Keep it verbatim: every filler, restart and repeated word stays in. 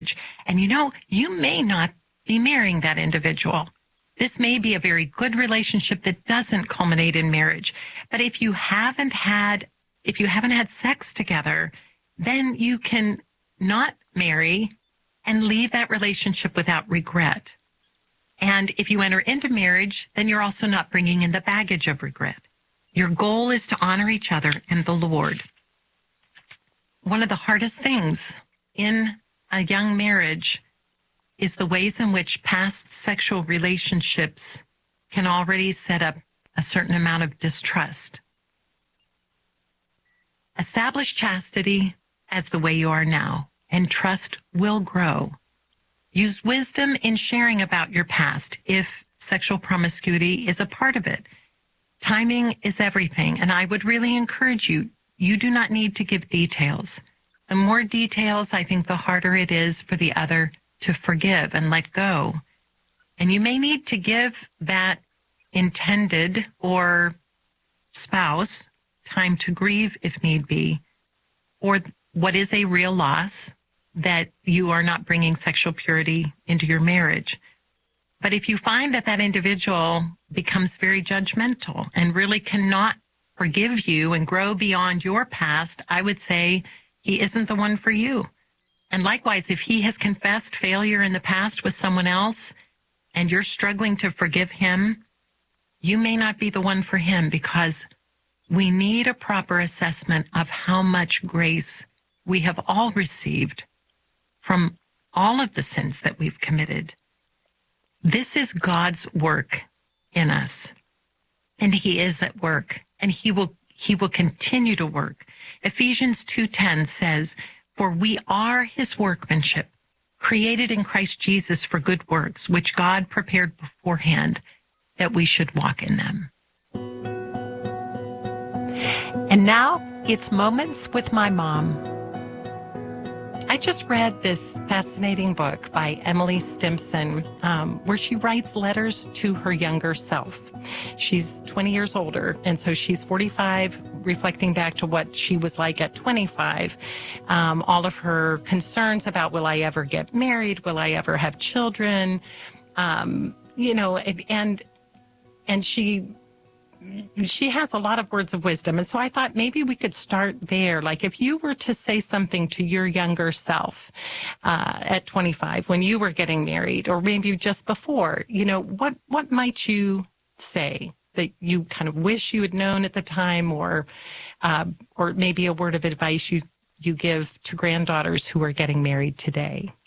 And you know, you may not be marrying that individual. This may be a very good relationship that doesn't culminate in marriage. But if you haven't had, if you haven't had sex together, then you can not marry and leave that relationship without regret. And if you enter into marriage, then you're also not bringing in the baggage of regret. Your goal is to honor each other and the Lord. One of the hardest things in a young marriage is the ways in which past sexual relationships can already set up a certain amount of distrust. Establish chastity as the way you are now, and trust will grow. Use wisdom in sharing about your past if sexual promiscuity is a part of it. Timing is everything, and I would really encourage you, you do not need to give details. The more details, I think, the harder it is for the other to forgive and let go. And you may need to give that intended or spouse time to grieve if need be, or what is a real loss, that you are not bringing sexual purity into your marriage. But if you find that that individual becomes very judgmental and really cannot forgive you and grow beyond your past, I would say he isn't the one for you. And likewise, if he has confessed failure in the past with someone else and you're struggling to forgive him, you may not be the one for him, because we need a proper assessment of how much grace we have all received from all of the sins that we've committed. This is God's work in us, and he is at work, and he will he will continue to work. Ephesians two ten says, "For we are his workmanship, created in Christ Jesus for good works, which God prepared beforehand that we should walk in them." And now it's Moments with my mom. I just read this fascinating book by Emily Stimson, um, where she writes letters to her younger self. She's twenty years older, and so she's forty-five, reflecting back to what she was like at twenty-five. Um, all of her concerns about, will I ever get married? Will I ever have children? Um, you know, and and she she has a lot of words of wisdom. And so I thought maybe we could start there. Like, if you were to say something to your younger self uh, at twenty-five, when you were getting married, or maybe just before, you know, what, what might you say that you kind of wish you had known at the time, or uh, or maybe a word of advice you, you give to granddaughters who are getting married today?